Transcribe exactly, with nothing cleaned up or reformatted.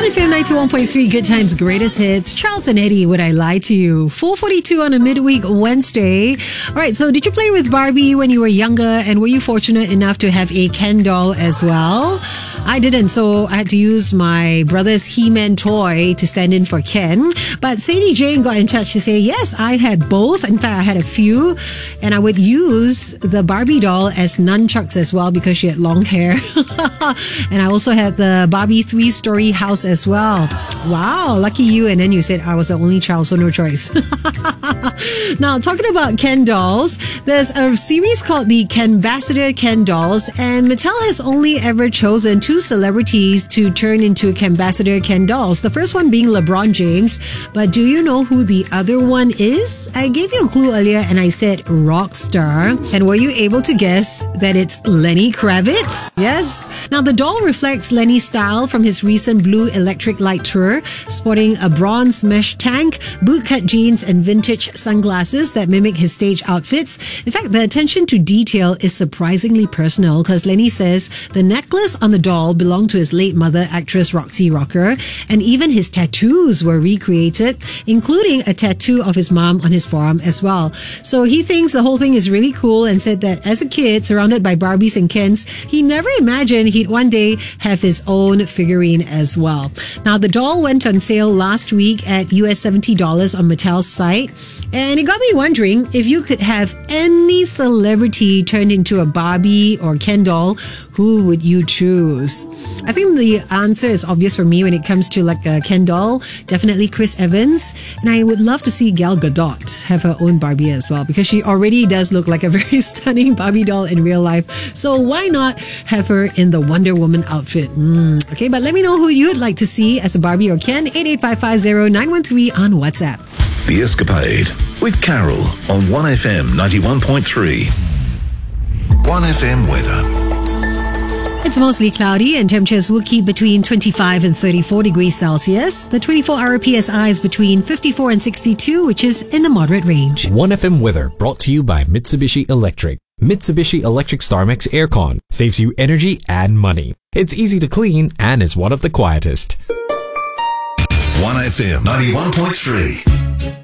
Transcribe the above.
one F M ninety-one point three, Good Times, Greatest Hits. Charles and Eddie, Would I Lie to You? four forty-two on a midweek Wednesday. All right, so did you play with Barbie when you were younger, and were you fortunate enough to have a Ken doll as well? I didn't, so I had to use my brother's He-Man toy to stand in for Ken. But Sadie Jane got in touch to say, yes, I had both. In fact, I had a few, and I would use the Barbie doll as nunchucks as well because she had long hair. And I also had the Barbie three-story house as well. Wow, lucky you. And then you said I was the only child, so no choice. Now, talking about Ken dolls, there's a series called the Kenbassador Ken Dolls, and Mattel has only ever chosen two celebrities to turn into Kenbassador Ken dolls. The first one being LeBron James, but do you know who the other one is? I gave you a clue earlier and I said rock star. And were you able to guess that it's Lenny Kravitz? Yes. Now, the doll reflects Lenny's style from his recent Blue Electric Light tour, sporting a bronze mesh tank, bootcut jeans, and vintage sunglasses that mimic his stage outfits. In fact, the attention to detail is surprisingly personal because Lenny says the necklace on the doll belonged to his late mother, actress Roxy Rocker, and even his tattoos were recreated, including a tattoo of his mom on his forearm as well. So he thinks the whole thing is really cool and said that as a kid, surrounded by Barbies and Kens, he never imagined he'd one day have his own figurine as well. Now, the doll went on sale last week at U S seventy dollars on Mattel's site, and it got me wondering if you could have any celebrity turned into a Barbie or Ken doll, who would you choose? I think the answer is obvious for me when it comes to like a Ken doll. Definitely Chris Evans. And I would love to see Gal Gadot have her own Barbie as well, because she already does look like a very stunning Barbie doll in real life. So why not have her in the Wonder Woman outfit? Mm, okay, but let me know who you'd like to see as a Barbie or Ken. eight eight five five zero nine one three on WhatsApp. The Escapade with Carol on one F M ninety-one point three. one F M weather. It's mostly cloudy and temperatures will keep between twenty-five and thirty-four degrees Celsius. The twenty-four hour P S I is between fifty-four and sixty-two, which is in the moderate range. one F M weather brought to you by Mitsubishi Electric. Mitsubishi Electric StarMax Aircon saves you energy and money. It's easy to clean and is one of the quietest. one F M ninety-one point three.